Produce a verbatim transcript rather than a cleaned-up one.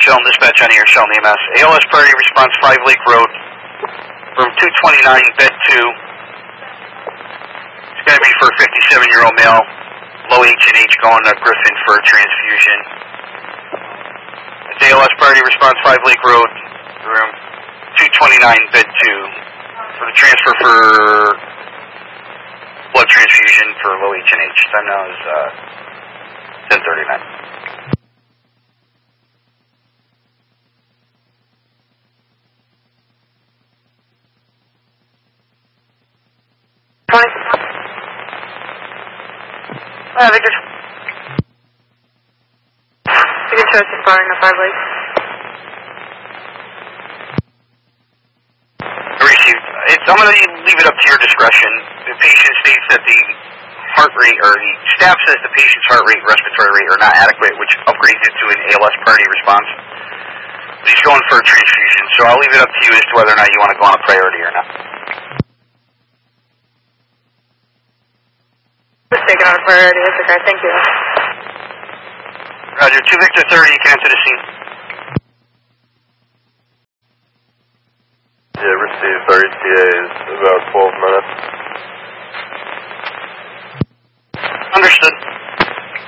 Sheldon, dispatch on here, Sheldon E M S. A L S priority response, five Lake Road, room two twenty-nine, bed two. It's going to be for a fifty-seven-year-old male, low H and H, going to Griffin for a transfusion. It's A L S priority response, five Lake Road, room two twenty-nine, bed two, for the transfer for blood transfusion for low H and H. Time now is uh, ten thirty-nine. Uh, Victor. Victor Choice is firing the five Lakes. Received. It's, I'm going to leave it up to your discretion. The patient states that the heart rate, or the staff says the patient's heart rate and respiratory rate are not adequate, which upgrades it to an A L S priority response. But he's going for a transfusion, so I'll leave it up to you as to whether or not you want to go on a priority or not. Just taking on a priority, it's okay, thank you. Roger, two Victor thirty, you can enter the scene. Yeah, received. Our E T A is about twelve minutes. Understood.